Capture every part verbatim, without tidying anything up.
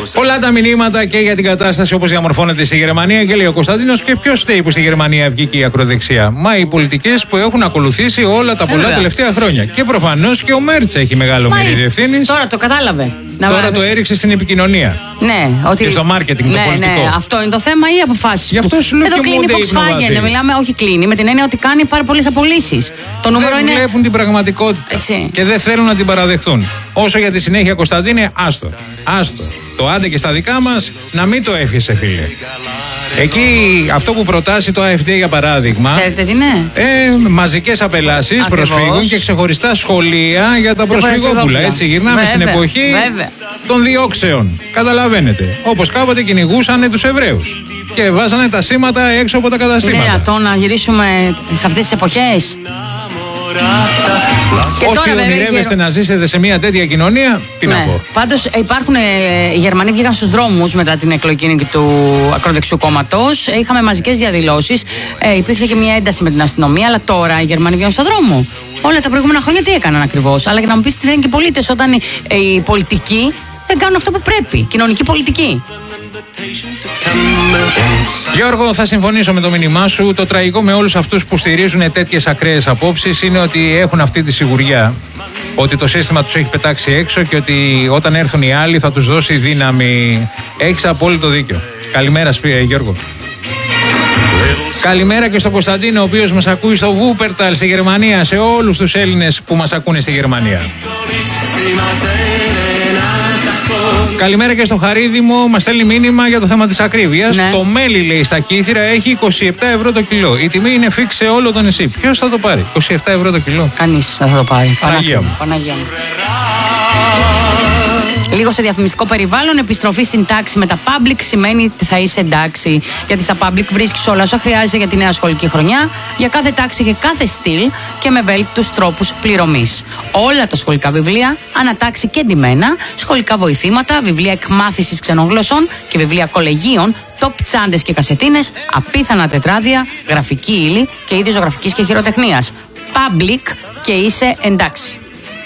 Πολλά τα μηνύματα και για την κατάσταση όπως διαμορφώνεται στη Γερμανία και λέει ο Κωνσταντίνος, και ποιος φταίει που στη Γερμανία βγήκε η ακροδεξιά? Μα οι πολιτικές που έχουν ακολουθήσει όλα τα πολλά Έλα. τελευταία χρόνια. Και προφανώς και ο Μέρτς έχει μεγάλο μερίδιο ευθύνης. Τώρα το κατάλαβε. Τώρα να... το έριξε στην επικοινωνία. Ναι, ότι... και στο μάρκετινγκ, ναι, το πολιτικό. Ναι, αυτό είναι το θέμα ή αποφάσεις. Γι' αυτό σου λέω. Εδώ κλείνει η Volkswagen. Μιλάμε, όχι κλείνει, με την έννοια ότι κάνει πάρα πολλές απολύσεις. Το νούμερο δεν είναι. Δεν βλέπουν την πραγματικότητα. Έτσι. Και δεν θέλουν να την παραδεχτούν. Όσο για τη συνέχεια, Κωνσταντίνε, άστο. Άστο. Το άντε και στα δικά μας, να μην το εύχεσαι, φίλε. Εκεί αυτό που προτάσει το έι εφ ντι για παράδειγμα. Ξέρετε τι είναι? Ε, μαζικές απελάσεις προσφύγων και ξεχωριστά σχολεία για τα προσφυγόπουλα. Έτσι, γυρνάμε βέβαια, στην εποχή βέβαια. των διώξεων. Καταλαβαίνετε. Όπως κάποτε κυνηγούσαν τους Εβραίους και βάζανε τα σήματα έξω από τα καταστήματα. Είναι δυνατόν να γυρίσουμε σε αυτές τις εποχές? Και όσοι ονειρεύεστε να ζήσετε σε μια τέτοια κοινωνία, τι ναι. να πω. Πάντως υπάρχουν, ε, οι Γερμανοί βγήκαν στους δρόμους μετά την εκλογή του ακροδεξιού κόμματος. Ε, είχαμε μαζικές διαδηλώσεις. Ε, υπήρξε και μια ένταση με την αστυνομία. Αλλά τώρα οι Γερμανοί βγαίνουν στον δρόμο. Όλα τα προηγούμενα χρόνια τι έκαναν ακριβώς? Αλλά για να μου πεις τι λένε και οι πολίτες, όταν οι, ε, οι πολιτικοί δεν κάνουν αυτό που πρέπει. Κοινωνική πολιτική. Γιώργο, θα συμφωνήσω με το μήνυμά σου. Το τραγικό με όλους αυτούς που στηρίζουν τέτοιες ακραίες απόψεις είναι ότι έχουν αυτή τη σιγουριά ότι το σύστημα τους έχει πετάξει έξω και ότι όταν έρθουν οι άλλοι θα τους δώσει δύναμη. Έχεις απόλυτο δίκιο. Καλημέρα, σπίτι, Γιώργο. Καλημέρα και στον Κωνσταντίνο, ο οποίος μας ακούει στο Βούπερταλ στη Γερμανία, σε όλους τους Έλληνες που μας ακούνε στη Γερμανία. Καλημέρα και στο Χαρίδημο, μας στέλνει μήνυμα για το θέμα της ακρίβειας. Ναι. Το μέλι, λέει, στα Κύθυρα έχει είκοσι επτά ευρώ το κιλό. Η τιμή είναι φίξ σε όλο το νησί. Ποιος θα το πάρει? είκοσι επτά ευρώ το κιλό. Κανείς δεν θα το πάρει. Παναγία μου. Παναγία μου. Λίγο σε διαφημιστικό περιβάλλον, επιστροφή στην τάξη με τα public σημαίνει ότι θα είσαι εντάξει. Γιατί στα public βρίσκεις όλα όσα χρειάζεσαι για τη νέα σχολική χρονιά, για κάθε τάξη και κάθε στυλ και με ευέλικτους τρόπους πληρωμής. Όλα τα σχολικά βιβλία, ανατάξει και εντυμένα, σχολικά βοηθήματα, βιβλία εκμάθησης ξενών γλωσσών και βιβλία κολεγίων, top τσάντες και κασετίνες, απίθανα τετράδια, γραφική ύλη και είδη ζωγραφικής και χειροτεχνίας. Public και είσαι εντάξει.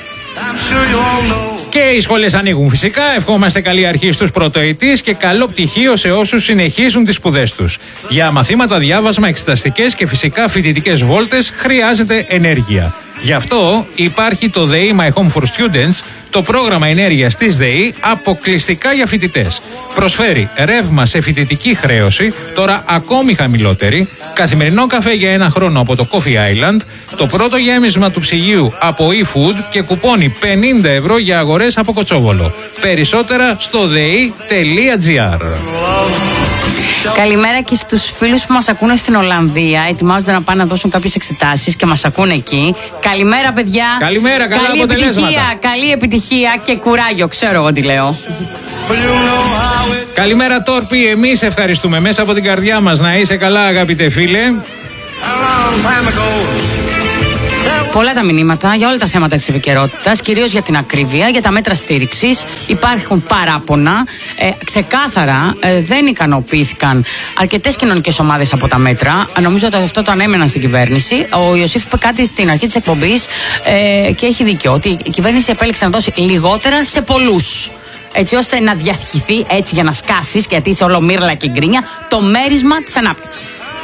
Και οι σχολές ανοίγουν φυσικά. Ευχόμαστε καλή αρχή στους πρωτοετής και καλό πτυχίο σε όσους συνεχίζουν τις σπουδές τους. Για μαθήματα, διάβασμα, εξεταστικές και φυσικά φοιτητικές βόλτες χρειάζεται ενέργεια. Γι' αυτό υπάρχει το ΔΕΗ My Home for Students, το πρόγραμμα ενέργειας της ΔΕΗ αποκλειστικά για φοιτητές. Προσφέρει ρεύμα σε φοιτητική χρέωση, τώρα ακόμη χαμηλότερη, καθημερινό καφέ για ένα χρόνο από το Coffee Island, το πρώτο γέμισμα του ψυγείου από eFood και κουπόνι πενήντα ευρώ για αγορές από Κοτσόβολο. Περισσότερα στο δεη τελεία τζι άρ. Καλημέρα και στους φίλους που μας ακούνε στην Ολλανδία. Ετοιμάζονται να πάνε να δώσουν κάποιες εξετάσεις και μας ακούνε εκεί. Καλημέρα, παιδιά. Καλημέρα, καλά καλή αποτελέσματα. Επιτυχία, καλή επιτυχία και κουράγιο. Ξέρω εγώ τι λέω. Καλημέρα, Τόρπι. Εμείς ευχαριστούμε μέσα από την καρδιά μας. Να είσαι καλά, αγαπητέ φίλε. Πολλά τα μηνύματα για όλα τα θέματα της επικαιρότητας, κυρίως για την ακρίβεια, για τα μέτρα στήριξης. Υπάρχουν παράπονα. Ε, ξεκάθαρα ε, δεν ικανοποιήθηκαν αρκετές κοινωνικές ομάδες από τα μέτρα. Νομίζω ότι αυτό το ανέμεναν στην κυβέρνηση. Ο Ιωσήφ είπε κάτι στην αρχή της εκπομπής ε, και έχει δίκιο, ότι η κυβέρνηση επέλεξε να δώσει λιγότερα σε πολλούς. Έτσι ώστε να διαχυθεί, έτσι για να σκάσεις, γιατί είσαι όλο μύρλα και γκρίνια, το μέρισμα της ανάπτυξης.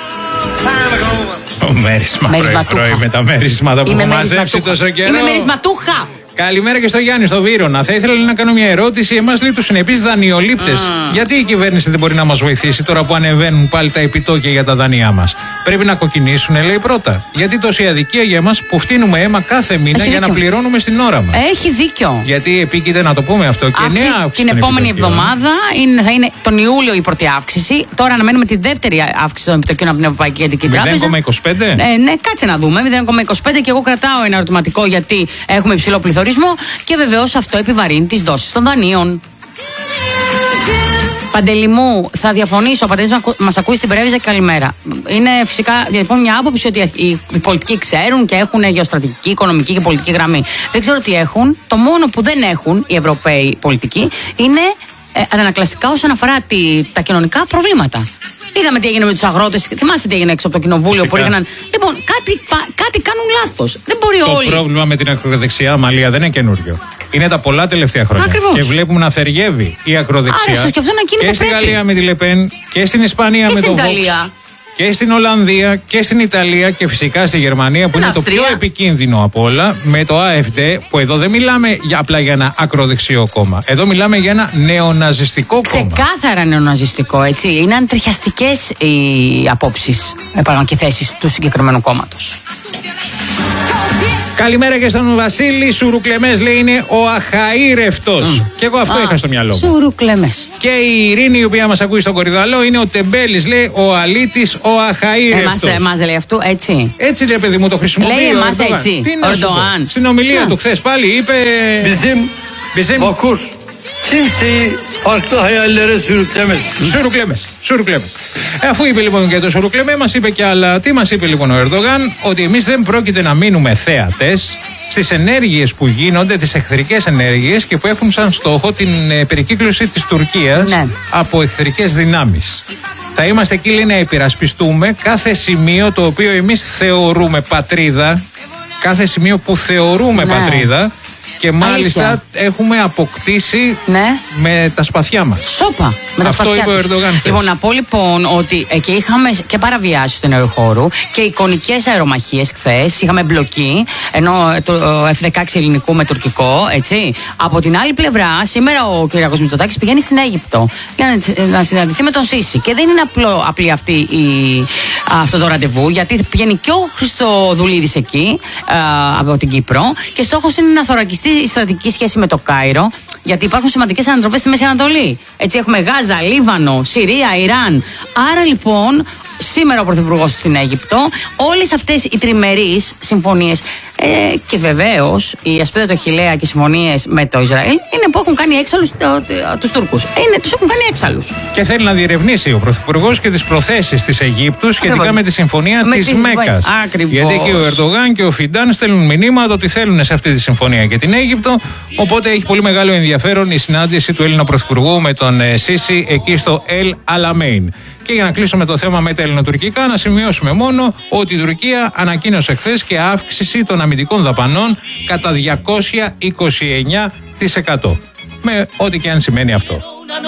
Το μέρισμα, πρωί με τα μερίσματα που έχω μαζέψει τόσο καιρό. Είμαι μερισματούχα. Καλημέρα και στο Γιάννη, στο Βύρωνα. Θα ήθελα να κάνω μια ερώτηση. Εμάς λέει τους συνεπείς δανειολήπτες. Mm. Γιατί η κυβέρνηση δεν μπορεί να μας βοηθήσει τώρα που ανεβαίνουν πάλι τα επιτόκια για τα δάνειά μας? Πρέπει να κοκκινήσουν, λέει πρώτα. Γιατί τόση αδικία για εμάς που φτύνουμε αίμα κάθε μήνα Έχει για δίκιο. να πληρώνουμε στην ώρα μας? Έχει δίκιο. Γιατί επίκειται να το πούμε αυτό. Και Αύξη, νέα αύξηση. Την επόμενη εβδομάδα είναι, θα είναι τον Ιούλιο η πρώτη αύξηση. Τώρα αναμένουμε τη δεύτερη αύξηση των επιτοκίων από την Ευρωπαϊκή Κεντρική Τράπεζα. μηδέν κόμμα είκοσι πέντε. Ε, ναι, κάτσε να δούμε. μηδέν κόμμα είκοσι πέντε και εγώ κρατάω ένα ερωτηματικό γιατί έχουμε υψηλό πληθωρισμό και βεβαίως αυτό επιβαρύνει τις δόσεις των δανείων. Παντελή μου, θα διαφωνήσω. Ο Παντελής μας ακούει στην Πρέβιζα. Καλημέρα. Είναι φυσικά λοιπόν μια άποψη ότι οι πολιτικοί ξέρουν και έχουν γεωστρατηγική, οικονομική και πολιτική γραμμή. Δεν ξέρω τι έχουν. Το μόνο που δεν έχουν οι Ευρωπαίοι πολιτικοί είναι ε, ανακλαστικά όσον αφορά τη, τα κοινωνικά προβλήματα. Είδαμε τι έγινε με τους αγρότες. Θυμάσαι τι έγινε έξω από το κοινοβούλιο Φυσικά. που έγιναν. Λοιπόν, κάτι, κάτι κάνουν λάθος. Δεν μπορεί το όλοι. Το πρόβλημα με την ακροδεξιά Μαλία δεν είναι καινούριο. Είναι τα πολλά τελευταία χρόνια. Ακριβώς. Και βλέπουμε να θεργεύει η ακροδεξιά. Άρα, και αυτό να και στη πρέπει. Γαλλία με τη Λεπέν και στην Ισπανία και με στην τον Ιταλία. Vox. Και στην Ολλανδία και στην Ιταλία και φυσικά στη Γερμανία, που είναι Αυστρία. το πιο επικίνδυνο από όλα, με το AfD, που εδώ δεν μιλάμε για, απλά για ένα ακροδεξιό κόμμα. Εδώ μιλάμε για ένα νεοναζιστικό κόμμα. Ξεκάθαρα νεοναζιστικό, έτσι. Είναι αντριχιαστικές οι απόψεις και θέσεις του συγκεκριμένου κόμματος. Καλημέρα και στον Βασίλη. Σουρουκλεμές λέει είναι ο αχαήρευτος. Mm. Και εγώ αυτό Α, είχα στο μυαλό μου. Σουρουκλεμές. Και η Ειρήνη, η οποία μας ακούει στον Κορυδαλό, είναι ο Τεμπέλης, λέει ο αλήτης, ο αχαήρευτος. Εμάς, εμάς λέει αυτό έτσι. Έτσι λέει, παιδί μου, το χρησιμοποιεί. Λέει ο εμάς Ερντογάν. έτσι. Τι να σου πω. Ερντογάν. Στην ομιλία Α. του χθες πάλι είπε. Bizim Bizim vakur kimseyi farklı hayallere sürüklemez. Σουρουκλέμες. Σουρουκλέμες. Ε, αφού είπε λοιπόν και το Σουρουκλεμέ, μας είπε και άλλα. Τι μας είπε λοιπόν ο Ερντογάν? Ότι εμείς δεν πρόκειται να μείνουμε θέατες στις ενέργειες που γίνονται, τις εχθρικές ενέργειες και που έχουν σαν στόχο την ε, περικύκλωση της Τουρκίας ναι. από εχθρικές δυνάμεις. Θα είμαστε εκεί, λέει, να υπερασπιστούμε κάθε σημείο το οποίο εμείς θεωρούμε πατρίδα, κάθε σημείο που θεωρούμε ναι. πατρίδα. Και μάλιστα Αλήθεια. έχουμε αποκτήσει ναι. με τα σπαθιά μας. Σόπα. Με τα Αυτό σπαθιά είπε ο τους. Ερντογάν. Λοιπόν, να πω λοιπόν ότι ε, και είχαμε και παραβιάσεις του ενεργοχώρου και εικονικές αερομαχίες χθες. Είχαμε μπλοκή, ενώ ε, το ε, εφ δεκαέξι ελληνικού με τουρκικό, έτσι. Από την άλλη πλευρά, σήμερα ο κ. Μητσοτάκης πηγαίνει στην Αίγυπτο για να, να συναντηθεί με τον Σίση. Και δεν είναι απλό, απλή αυτή η, αυτό το ραντεβού, γιατί πηγαίνει και ο Χριστοδουλίδης εκεί ε, από την Κύπρο και στόχος είναι να θωρακιστεί η στρατηγική σχέση με το Κάιρο, γιατί υπάρχουν σημαντικές ανατροπές στη Μέση Ανατολή. Έτσι, έχουμε Γάζα, Λίβανο, Συρία, Ιράν. Άρα λοιπόν, σήμερα ο Πρωθυπουργός στην Αίγυπτο, όλες αυτές οι τριμερείς συμφωνίες ε, και βεβαίως η ασπίδα το χιλέα και οι συμφωνίες με το Ισραήλ είναι που έχουν κάνει έξαλλους τους Τούρκους. Είναι, τους έχουν κάνει έξαλλους. Και θέλει να διερευνήσει ο Πρωθυπουργός και τις προθέσεις της Αιγύπτου σχετικά Ακριβώς. με τη συμφωνία Με της τις... Μέκας. Ακριβώς. Γιατί και ο Ερντογάν και ο Φιντάν στέλνουν μηνύματα ότι θέλουν σε αυτή τη συμφωνία και την Αίγυπτο. Οπότε έχει πολύ μεγάλο ενδιαφέρον η συνάντηση του Έλληνα Πρωθυπουργού με τον ε, Σίση εκεί στο Ελ Αλαμέιν. Και για να κλείσουμε το θέμα με τα ελληνοτουρκικά, να σημειώσουμε μόνο ότι η Τουρκία ανακοίνωσε χθες και αύξηση των αμυντικών δαπανών κατά διακόσια είκοσι εννέα τοις εκατό. Με ό,τι και αν σημαίνει αυτό.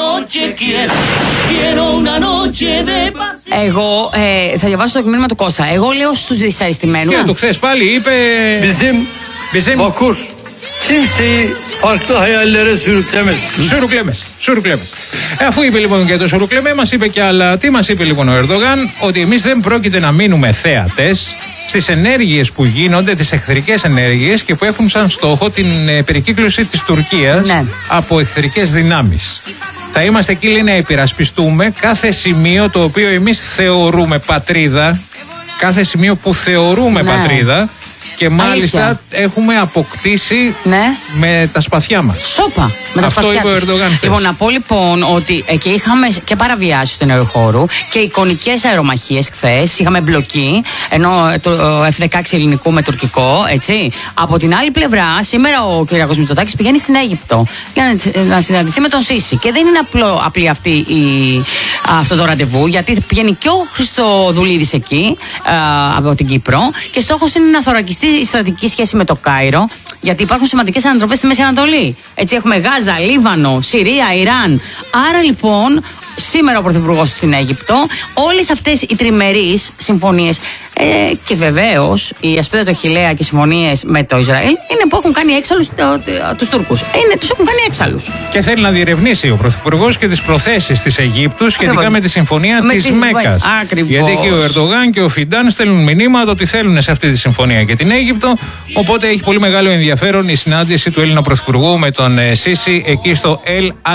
Εγώ ε, θα διαβάσω το μήνυμα του Κώστα. Εγώ λέω στους δυσαρεστημένους. Και το χθες πάλι είπε. Bizim Bizim vakur kimseyi farklı hayallere sürüklemez. Σουρουκλέμες. Σουρουκλέμες. Ε, αφού είπε λοιπόν και το Σουρουκλεμέ, μας είπε και άλλα. Τι μας είπε λοιπόν ο Ερντογάν? Ότι εμείς δεν πρόκειται να μείνουμε θέατες στις ενέργειες που γίνονται, τις εχθρικές ενέργειες και που έχουν σαν στόχο την ε, περικύκλωση της Τουρκίας ναι. από εχθρικές δυνάμεις. Θα είμαστε εκεί, λέει, να υπερασπιστούμε κάθε σημείο το οποίο εμείς θεωρούμε πατρίδα, κάθε σημείο που θεωρούμε ναι. πατρίδα. Και μάλιστα Αλήθεια. έχουμε αποκτήσει ναι. με τα σπαθιά μας. Σόπα. Με τα Αυτό σπαθιά είπε ο τους. Ερντογάν. Λοιπόν, να πω λοιπόν ότι ε, και είχαμε και παραβιάσεις του ενεργοχώρου και εικονικές αερομαχίες χθες. Είχαμε μπλοκή, ενώ ε, το ε, εφ δεκαέξι ελληνικού με τουρκικό, έτσι. Από την άλλη πλευρά, σήμερα ο κ. Μητσοτάκης πηγαίνει στην Αίγυπτο για να, να συναντηθεί με τον Σίση. Και δεν είναι απλό, απλή αυτή η, αυτό το ραντεβού, γιατί πηγαίνει και ο Χριστοδουλίδης εκεί ε, από την Κύπρο και στόχος είναι να θωρακιστεί η στρατηγική σχέση με το Κάιρο, γιατί υπάρχουν σημαντικές ανατροπές στη Μέση Ανατολή. Έτσι, έχουμε Γάζα, Λίβανο, Συρία, Ιράν. Άρα λοιπόν, σήμερα ο Πρωθυπουργός στην Αίγυπτο, όλες αυτές οι τριμερείς συμφωνίες ε, και βεβαίως η ασπίδα το χιλέα και οι συμφωνίες με το Ισραήλ είναι που έχουν κάνει έξαλλους τους Τούρκους. Είναι, τους έχουν κάνει έξαλλους. Και θέλει να διερευνήσει ο Πρωθυπουργός και τις προθέσεις της Αιγύπτου σχετικά Ακριβώς. με τη συμφωνία Με της τις... Μέκας. Ακριβώς. Γιατί και ο Ερντογάν και ο Φιντάν στέλνουν μηνύματα ότι θέλουν σε αυτή τη συμφωνία και την Αίγυπτο. Οπότε έχει πολύ μεγάλο ενδιαφέρον η συνάντηση του Έλληνα Πρωθυπουργού με τον ε, Σίση εκεί στο Ελ